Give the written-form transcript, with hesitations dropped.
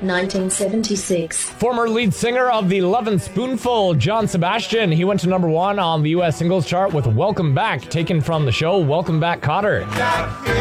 1976. Former lead singer of the Lovin' Spoonful, John Sebastian, he went to number 1 on the U.S. singles chart with Welcome Back, taken from the show Welcome Back, Kotter.